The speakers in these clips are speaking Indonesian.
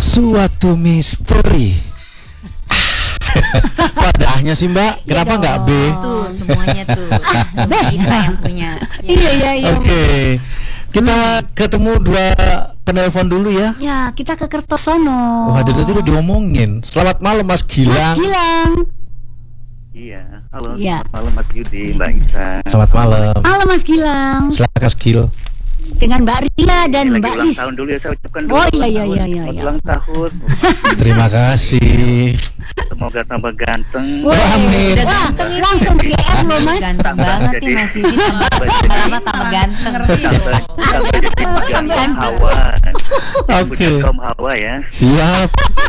Suatu misteri. Padahnya sih Mbak, kenapa nggak B? Tuh semuanya tuh kita yang punya. Iya. Oke. Kita ketemu dua penelpon dulu ya. Ya, kita ke Kertosono. Wah, itu diomongin. Selamat malam Mas Gilang. Iya, halo. Iya. Selamat malam Mas Yudi, Mbak Isa. Selamat malam. Halo Mas Gilang. Silakan Mas Gil. Dengan Mbak Ria dan Lagi Mbak ulang Lis. tahun dulu ya, saya ucapkan dulu. Oh iya. Selamat ulang tahun. Terima kasih. Semoga tambah ganteng. Amin. Udah Wah, ganteng ini. langsung GM loh Mas. Ganteng banget nih Mas Yudi, tambah lama tambah ganteng ngerti loh. Aku sih kesel sama Kaum Hawa. Oke. Kaum Hawa ya. Siap.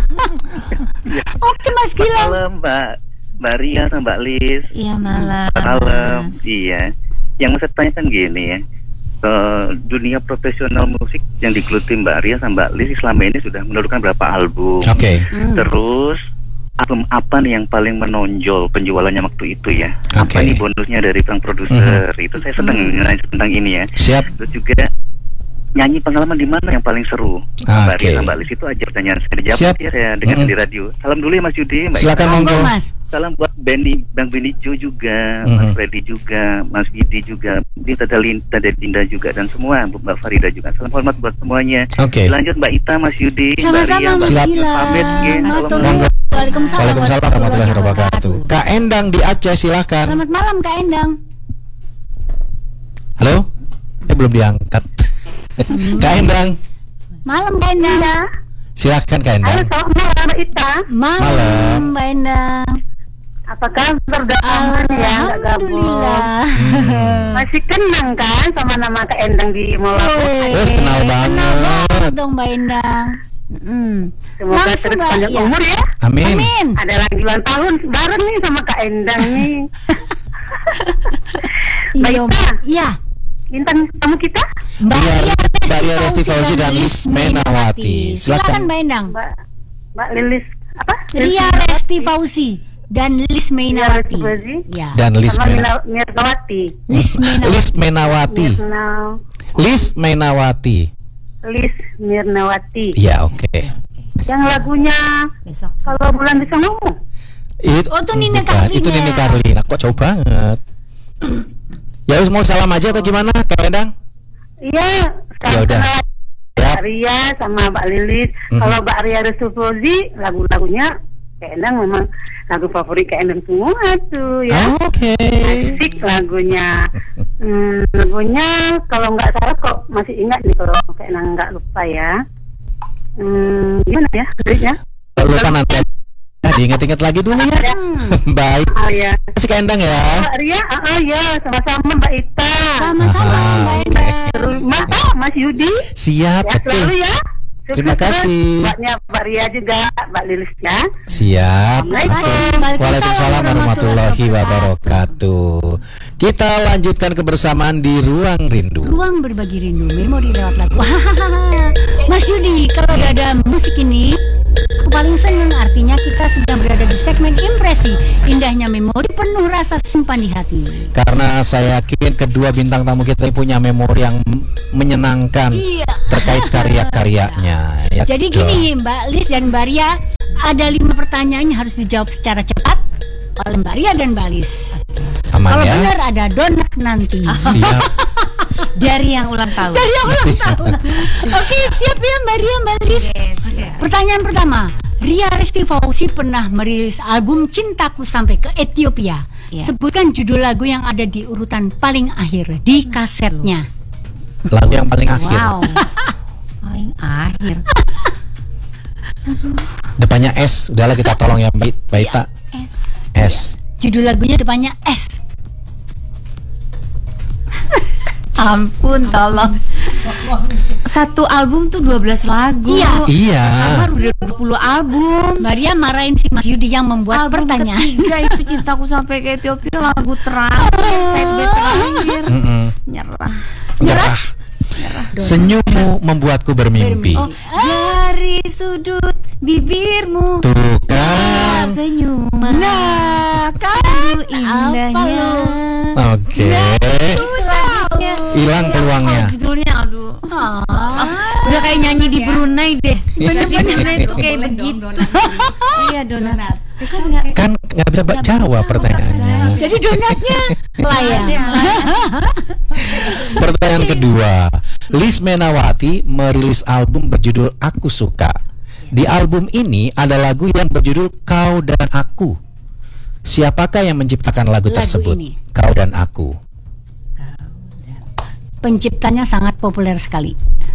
Oke Mas Selamat Gilang. malam Mbak Ria sama Mbak Lis. Iya malam. Malam. Mas. Iya. Yang mau saya tanyakan gini ya. Dunia profesional musik yang digeluti Mbak Ria sama Mbak Lis selama ini sudah menurunkan berapa album? Oke. Terus album apa nih yang paling menonjol penjualannya waktu itu ya? Oke. Apa nih bonusnya dari sang produser? Itu saya senang nanya tentang ini ya. Siap. Terus juga nyanyi pengalaman di mana yang paling seru? Mbak Oke. Ria sama Mbak Lis itu aja pertanyaan saya. Dijawab Siap. ya, saya dengar di radio. Salam dulu ya Mas Yudi, Mbak. Silakan Monggo monggo. Mas. Salam buat Bang Benny Jo juga, Mas Freddy juga, Mas Widi juga, di Tada Dinda juga, dan semua Mbak Farida juga. Salam hormat buat semuanya. Oke. Lanjut Mbak Ita, Mas Yudi, Sama-sama Mbak Mas Ria, Siap. Gilang. pamit ya. Monggo. Waalaikumsalam. Waalaikumsalam warahmatullahi wabarakatuh. Kak Endang di Aceh, silakan. Selamat malam Kak Endang. Halo? Belum diangkat. Kak Endang, Malam Kak Endang. silakan Kak Endang. Selamat malam Mbak Ita. Malam Mbak Endang. Apa kabar? Udah aman ya, nggak gabung. Alhamdulillah. Masih kenang kan sama nama Kak Endang di Molaku? Kenal banget. Dong Mbak Endang. Semoga Langsung, terus Mbak, panjang ya. umur ya. Amin. Amin. Ada lagi ulang tahun bareng nih sama Kak Endang nih. Mbak Iya. Ita, Iya. bintang tamu kita Mbak Ria Resti Fauzi dan Lis Menawati. Silakan Mbak Endang. Mbak Lilis apa? Ria Resti Fauzi dan Lis Menawati. Ria Resti Fauzi. Ya. Dan Lis Sama Menawati. Mirnawati. Lis Menawati. Lis Menawati. Lis Menawati. Lis Mirnawati. Ya, oke. Yang lagunya Besok. Kalau Bulan Bisa Ngomong. Itu Oh, itu Nini bukan. Carlina. Itu Nini Carlina. Kok jauh banget. Ya wis, mau salam aja atau gimana Kak Endang? Iya, Ya sekarang udah. kenal Ya. Mbak Ria sama Mbak Lilis. Kalau Mbak Ria Resti Fauzi, lagu-lagunya Kak Endang memang lagu favorit Kak Endang semua tuh ya. Oke. Asik lagunya. Lagunya kalau nggak salah kok masih ingat nih kalau Kak Endang nggak lupa ya. Gimana ya liriknya? Lupa nanti. Nah, diingat-ingat lagi dulu ya. Baik. Oh ya. Kasih Kak Endang ya. Mbak Ria, ya sama-sama Mbak Ita. Sama-sama Mbak Endang. Terus Mas Yudi. Siap, Ya betul. selalu ya. Terima Sukses kasih. terus buatnya Mbak Ria juga, Mbak Lilis ya. Siap. Assalamualaikum. Waalaikumsalam warahmatullahi wabarakatuh. Kita lanjutkan kebersamaan di Ruang Rindu. Ruang berbagi rindu, memori lewat lagu. Mas Yudi, kalau udah ada musik ini, aku paling seneng. Artinya kita sedang berada di segmen impresi. Indahnya memori penuh rasa simpan di hati. Karena saya yakin kedua bintang tamu kita ini punya memori yang menyenangkan Iya. terkait karya-karyanya. Ya, Jadi dong. gini Mbak Lis dan Mbak Ria, ada 5 pertanyaan yang harus dijawab secara cepat oleh Mbak Ria dan Mbak Lis. Aman Kalau ya. benar ada donat nanti. Siap. Dari yang ulang tahun. Dari yang ulang tahun. Oke, siap ya Mbak Ria, Mbak Lis. Pertanyaan pertama, Ria Resti Fauzi pernah merilis album Cintaku Sampai ke Ethiopia. Ya. Sebutkan judul lagu yang ada di urutan paling akhir di kasetnya. Lagu yang paling akhir. Wow. Paling akhir. Depannya S. Udahlah kita tolong ya Mbak Ita. S. Judul lagunya depannya S. Ampun, tolong. Satu album tuh 12 lagu. Iya. Iya. Baru udah 20 album. Mbak Ria marahin si Mas Yudi yang membuat Album pertanyaan. ketiga itu Cintaku Sampai ke Ethiopia, lagu terakhir, side B terakhir. Nyerah. Nyerah. Senyummu membuatku bermimpi. Oh, dari sudut bibirmu Tuh kan. senyuman. Nah, Sungguh indahnya. Oke. Lagunya. Hilang peluangnya. Judulnya aduh. Ah. Udah kayak nyanyi nyanyi di Brunei deh. Di Brunei tuh kayak begitu. Iya, donat. Kan nggak bisa jawab pertanyaannya. Jadi donatnya layak. Pertanyaan kedua, Liz Menawati merilis album berjudul Aku Suka. Di album ini ada lagu yang berjudul Kau dan Aku. Siapakah yang menciptakan lagu tersebut? ini. Kau dan Aku. Penciptanya sangat populer sekali.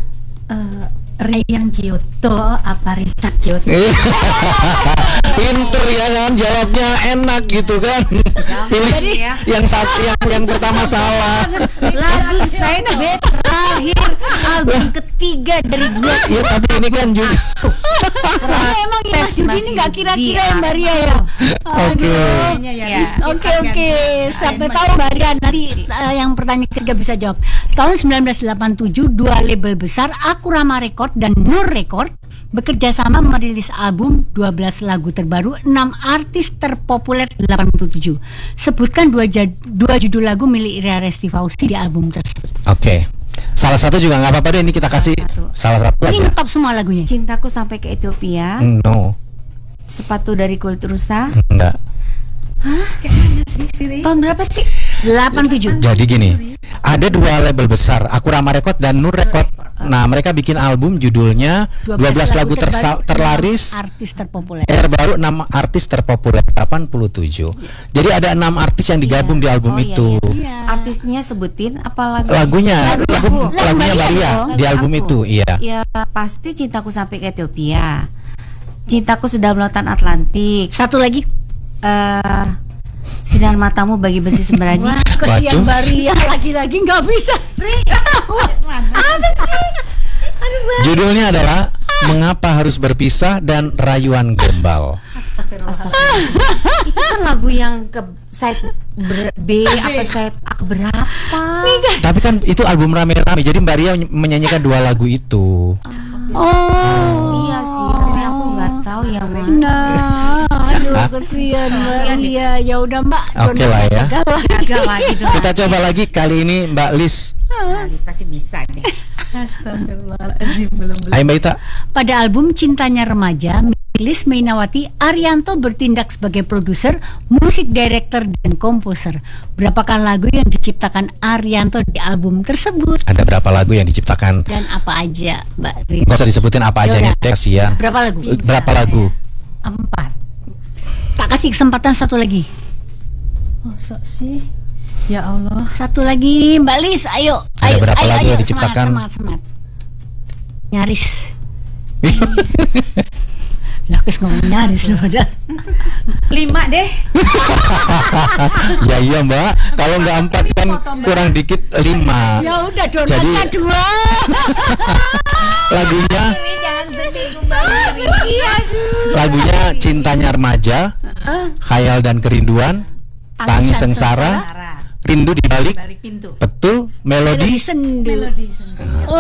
Ryan Kyoto apa Richard Kyoto? Pinter ya kan, jawabnya enak gitu kan. Pilih yang satu, yang pertama salah. Lagu Side B terakhir album ketiga dari gue. Ya tapi ini kan juga. Emang Mas Yudi ini nggak kira-kira ya Mbak Ria ya? Oke. Oke. Sampai tahu Mbak Ria nanti yang pertanyaan ketiga bisa jawab. Tahun 1987 dua label besar Akurama Record dan Nur Record bekerja sama merilis album 12 lagu terbaru 6 artis terpopuler 87. Sebutkan dua judul lagu milik Ria Resti Fauzi di album tersebut. Oke. Salah satu juga nggak apa-apa deh, ini kita kasih salah satu Ini aja. top semua lagunya. Cintaku Sampai ke Ethiopia. No. Sepatu dari kulit rusa. Enggak. Tahun berapa sih? 87. Jadi gini, ada dua label besar, Akurama Record dan Nur Record. Nah, mereka bikin album judulnya 12 lagu terlaris artis terpopuler. terbaru 6 artis terpopuler 87. Jadi ada 6 artis yang digabung di album Oh, iya, itu. Iya. Artisnya sebutin apa lagu? Lagunya Maria Maria dong. di album Aku. itu, iya. Ya pasti Cintaku Sampai ke Ethiopia. Cintaku Sedalam Lautan Atlantik. Satu lagi. Sinar Matamu Bagi Besi Sembrani. Wah, kesian Waduh. Mbak Ria lagi-lagi nggak bisa. Apa sih? Aduh, Bang. Judulnya adalah Mengapa Harus Berpisah dan Rayuan Gombal. Astagfirullah. Itu kan lagu yang ke side B apa side A berapa? Tapi kan itu album rame-rame, jadi Mbak Ria menyanyikan dua lagu itu. Oh. Iya sih, tapi aku nggak tahu yang mana. Nah, aduh kesian Mbak Ria. Ya udah Mbak. Oke lah ya. Gagal lagi dong. Kita coba lagi kali ini Mbak Liz. Alis pasti bisa deh. Astagfirullahaladzim, belum. Ayo Mbak Ita. Pada album Cintanya Remaja, Liz Mainawati Arianto bertindak sebagai produser, musik director dan komposer. Berapakah lagu yang diciptakan Arianto di album tersebut? Ada berapa lagu yang diciptakan? Dan apa aja, Mbak Ria? Gak usah disebutin apa aja nih, Yaudah. kasihan. Berapa lagu? Berapa lagu? 4. Tak kasih kesempatan satu lagi. Masa sih? Ya Allah. Satu lagi, Mbak Liz, ayo. Ada berapa ayo, lagu ayo, yang diciptakan? Semangat. Nyaris. Lah, kes ngomong nyaris loh pada. 5 deh. Ya iya Mbak, kalau nggak 4 kan kurang dikit 5. Ya udah, donatnya Jadi- 2. Lagunya Jangan sedih kembali. lagunya Cintanya Remaja, Khayal dan Kerinduan, Tangis Sengsara, Rindu di Balik, Balik pintu. Betul, Melodi. Sendu. Melodi sendiri.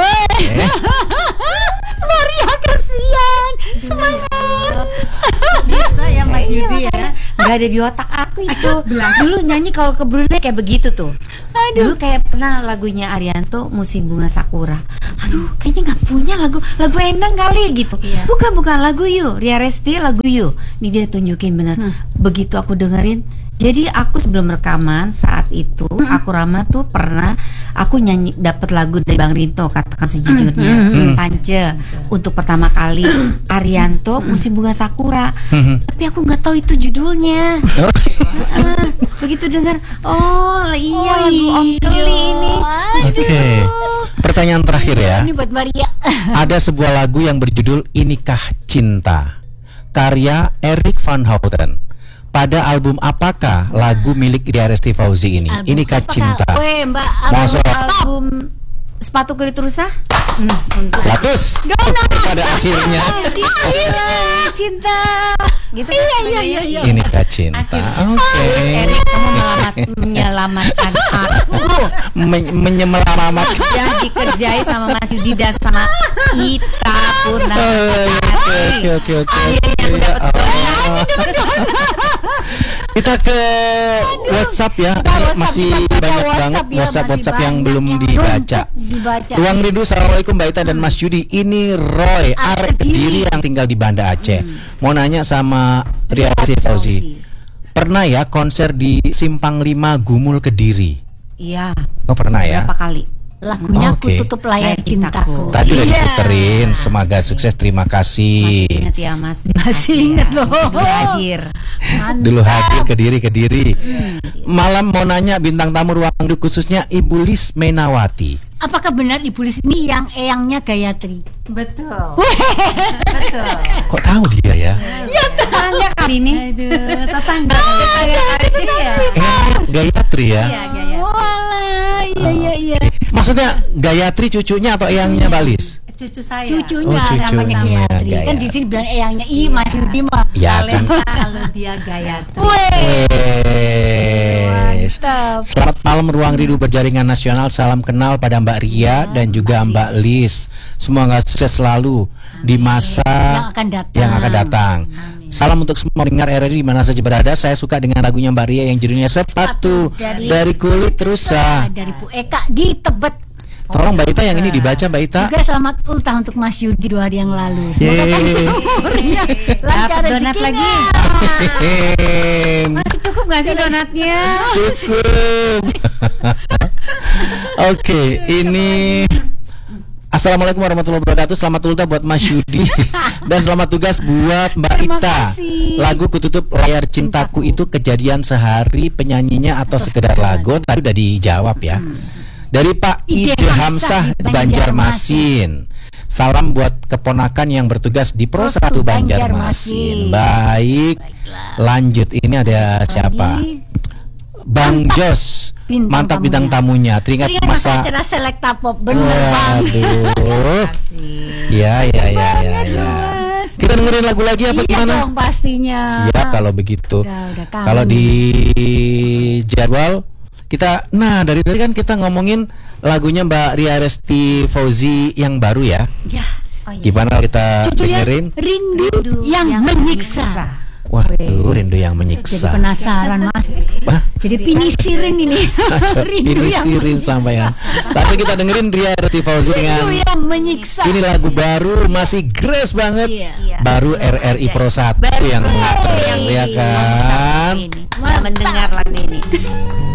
Maria kasihan. Semangat. Bisa ya Mas Yudi ya. Gak ada di otak aku itu. Dulu nyanyi kalau ke Brunei kayak begitu tuh. Dulu kayak pernah lagunya Arianto Musim Bunga Sakura. Aduh, kayaknya nggak punya lagu Endang kali gitu. Iya. Bukan lagu You, Ria Resti lagu You. Ini dia tunjukin bener. Begitu aku dengerin. Jadi aku sebelum rekaman saat itu Akurama tuh pernah aku nyanyi dapat lagu dari Bang Rinto, Katakan Sejujurnya, Pance untuk pertama kali, Arianto Musim Bunga Sakura. Tapi aku nggak tahu itu judulnya. Begitu dengar, oh iya lagu Om Keli ini. Oke. Pertanyaan terakhir ya. Ini buat Maria. Ada sebuah lagu yang berjudul Inikah Cinta, karya Erik van Houten. Pada album apakah lagu milik Ria Resti Fauzi ini? Album Inikah apakah? Cinta. Weh, Mbak. Masa Album Sepatu Kulit Rusa. 100 pada akhirnya. Cinta. Gitu kan? Iya. Inikah Cinta. Oke. Erik, kamu menyelamatkan aku Menyelamatkan. yang dikerjai sama Mas Yudi dan sama Ita Purnawati. Oke. Akhirnya aku dapat donat. Kita ke WhatsApp ya. Kita Ini WhatsApp, masih kita baca banyak WhatsApp banget ya, WhatsApp masih yang banyak belum yang dibaca. dibaca. Ruang Rindu, assalamualaikum Mbak Ita dan Mas Yudi. Ini Roy arek Kediri yang tinggal di Banda Aceh. Mau nanya sama Ria Fauzi. Pernah ya konser di Simpang 5 Gumul Kediri? Iya. Oh pernah ya. Berapa kali? Lagunya Oke. Ku Tutup Layar Layar Cintaku. Cintaku. Tadi udah Iya. diputerin. Semoga sukses. Terima kasih. Masih ingat ya Mas. Terima Masih kasih ingat ya. loh. Dulu hadir. Dulu hadir Kediri. Malam mau nanya bintang tamu Ruang Rindu khususnya Ibu Lis Menawati. Apakah benar Ibu Lis ini yang eyangnya Gayatri? Betul. Betul. Kok tahu dia ya? Tetangga kali ini. Aduh, tetangga ya. Gayatri ya. Iya, Gaya. Walah, iya. Maksudnya Gayatri cucunya atau eyangnya Mbak Lis? Cucu saya. Cucunya Oh, cucunya namanya Gayatri. Gayatri. Kan di sini bilang eyangnya Mas Yudi mah. Ya kan. Kalau dia Gayatri. Wes. Mantap. Selamat malam Ruang Rindu Berjaringan Nasional. Salam kenal pada Mbak Ria dan juga Mbak Lis. Semoga sukses selalu di masa Yang akan datang. Salam untuk semua pendengar RRI di mana saja berada. Saya suka dengan lagunya Mbak Ria yang judulnya Sepatu dari Kulit Rusa. Dari Bu Eka di Tebet. Tolong Mbak Ita yang ini dibaca Mbak Ita. Juga selamat ultah untuk Mas Yudi 2 hari yang lalu. Semoga Yeay. panjang umurnya, lancar Dapat donat rezekinya. Masih cukup gak sih donatnya? Cukup. Oke, ini Assalamualaikum warahmatullahi wabarakatuh. Selamat ultah buat Mas Yudi dan selamat tugas buat Mbak Terima Ita. kasih. Lagu Ku Tutup Layar Cintaku itu kejadian sehari, penyanyinya atau sekedar lagu? Tadi udah dijawab ya. Dari Pak Ide Ide Hamzah Hamzah di Banjarmasin. Salam buat keponakan yang bertugas di Pro 1 Banjarmasin. Baik. Lanjut, ini ada siapa? Bang Jos. Bintang Mantap bintang tamunya. Teringat Teringat masa masa. acara Selekta Pop. Bener banget. Waduh. Ya. Mas. Kita dengerin lagu lagi apa Iya gimana? dong pastinya. Siap kalau begitu. Udah kangen. Kalau di jadwal kita, nah dari tadi kan kita ngomongin lagunya Mbak Ria Resti Fauzi yang baru ya. Ya. Gimana kita Judulnya dengerin? Rindu yang menyiksa. Waduh, rindu yang Jadi menyiksa. penasaran Mas. Hah? Jadi pinisirin ini. Rindu Ini yang sirin menyiksa. sampai ya. Langsung kita dengerin Ria Resti Fauzi Rindu dengan yang menyiksa. ini lagu baru, masih grace banget. Iya. Baru RRI Pro 1 yang muter, ya kan? Ini. Mendengar lagu ini.